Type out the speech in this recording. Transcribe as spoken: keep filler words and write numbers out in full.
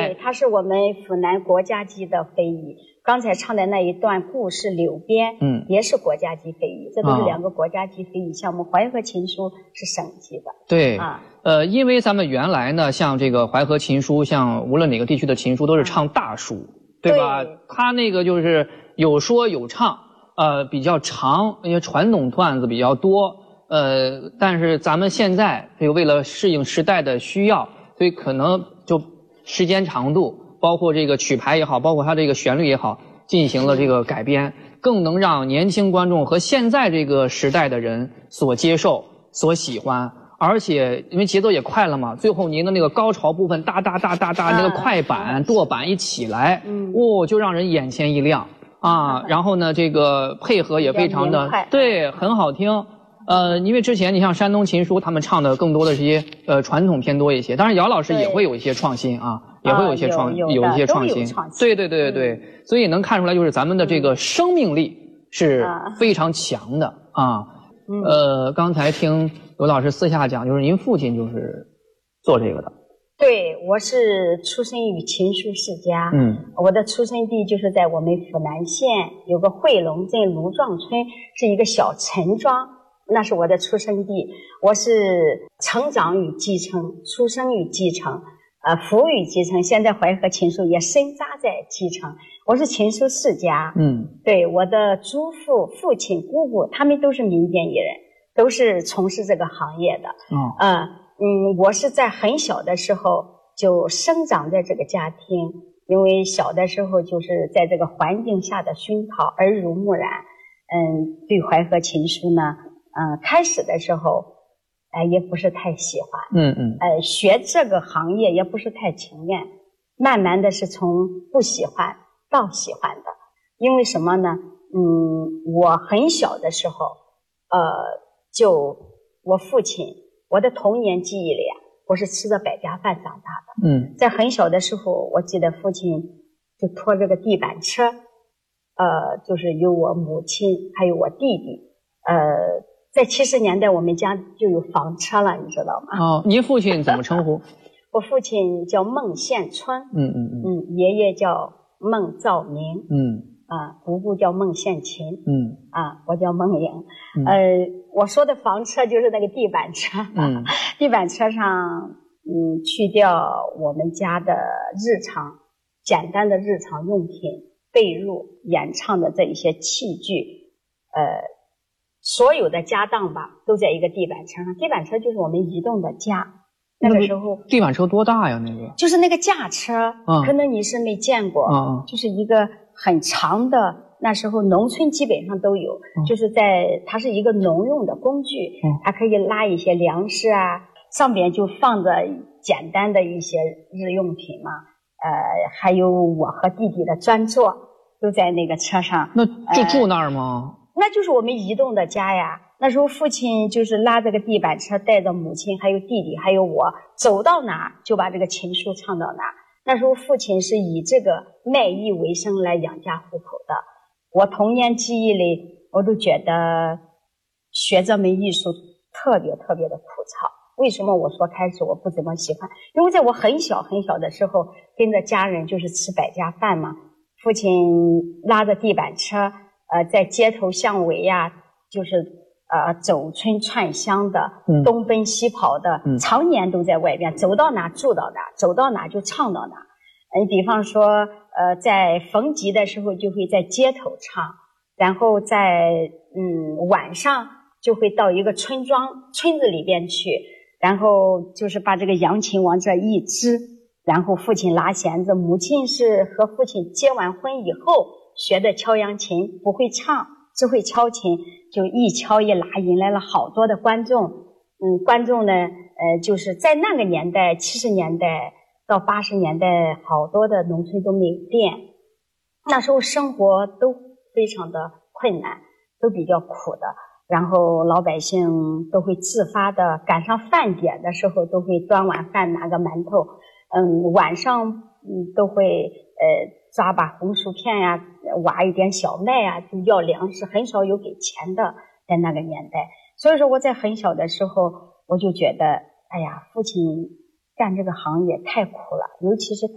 对，他是我们府南国家级的非遗。刚才唱的那一段故事柳边，嗯，也是国家级非遗，这都是两个国家级非遗项目。淮河琴书是省级的。 对，啊，呃，因为咱们原来呢，像这个淮河琴书，像无论哪个地区的琴书都是唱大书，嗯，对吧？对，他那个就是有说有唱，呃，比较长，因为传统段子比较多，呃，但是咱们现在这个为了适应时代的需要，所以可能就时间长度。包括这个曲牌也好，包括它这个旋律也好，进行了这个改编，更能让年轻观众和现在这个时代的人所接受、所喜欢。而且因为节奏也快了嘛，最后您的那个高潮部分，哒哒哒哒哒，那个快板、舵板一起来，嗯，哦，就让人眼前一亮啊。然后呢，这个配合也非常的对，很好听。呃，因为之前你像山东琴书，他们唱的更多的是一些呃传统偏多一些，当然姚老师也会有一些创新啊。也会有一些创、呃、有, 有, 有一些创新，对对对对对、嗯，所以能看出来就是咱们的这个生命力是非常强的、嗯、啊。嗯、呃，刚才听刘老师私下讲，就是您父亲就是做这个的。 对，我是出生于琴书世家，嗯，我的出生地就是在我们府南县有个汇龙镇卢庄村，是一个小陈庄，那是我的出生地。我是成长与继承，出生与继承。呃，服与继承，现在淮河琴书也深扎在继承。我是琴书世家，嗯，对，我的祖父、父亲、姑姑，他们都是民间艺人，都是从事这个行业的。哦，呃，嗯，我是在很小的时候就生长在这个家庭，因为小的时候就是在这个环境下的熏陶，耳濡目染。嗯，对淮河琴书呢，嗯、呃，开始的时候。哎，也不是太喜欢，嗯嗯，呃，学这个行业也不是太情愿，慢慢的是从不喜欢到喜欢的，因为什么呢？嗯，我很小的时候，呃，就我父亲，我的童年记忆里啊，我是吃着百家饭长大的，嗯，在很小的时候，我记得父亲就拖着个地板车，呃，就是有我母亲还有我弟弟，呃。在七十年代，我们家就有房车了，你知道吗？ 哦，您父亲怎么称呼？ 我父亲叫孟宪春，嗯嗯嗯，嗯，爷爷叫孟兆明，嗯，啊，姑姑叫孟宪琴，嗯，啊，我叫孟颖，嗯、呃，我说的房车就是那个地板车，嗯，地板车上，嗯，去掉我们家的日常简单的日常用品、被褥、演唱的这一些器具，呃。所有的家当吧，都在一个地板车上。地板车就是我们移动的家。那个时候， 地板车多大呀？那个就是那个架车，嗯，可能你是没见过，嗯，就是一个很长的。那时候农村基本上都有，嗯、就是在它是一个农用的工具，嗯，它可以拉一些粮食啊，上边就放着简单的一些日用品嘛，呃，还有我和弟弟的专座都在那个车上。 那就住那儿吗？ 呃那就是我们移动的家呀。那时候父亲就是拉这个地板车，带着母亲还有弟弟还有我，走到哪就把这个琴书唱到哪。那时候父亲是以这个卖艺为生来养家糊口的。我童年记忆里，我都觉得学这门艺术特别特别的枯燥。为什么我说开始我不怎么喜欢？因为在我很小很小的时候，跟着家人就是吃百家饭嘛，父亲拉着地板车。呃，在街头巷尾呀，就是呃走村串乡的，嗯、东奔西跑的，嗯、常年都在外边，走到哪住到哪，走到哪就唱到哪。你、呃、比方说，呃，在逢集的时候就会在街头唱，然后在嗯晚上就会到一个村庄村子里边去，然后就是把这个扬琴往这一支，然后父亲拉弦子，母亲是和父亲结完婚以后。学的敲扬琴，不会唱，只会敲琴，就一敲一拉，引来了好多的观众。嗯，观众呢，呃，就是在那个年代，七十年代到八十年代，好多的农村都没电，那时候生活都非常的困难，都比较苦的。然后老百姓都会自发的，赶上饭点的时候，都会端碗饭，拿个馒头。嗯，晚上嗯都会呃。抓把红薯片呀、啊，挖一点小麦啊，就要粮食，很少有给钱的，在那个年代。所以说我在很小的时候，我就觉得，哎呀，父亲干这个行业太苦了，尤其是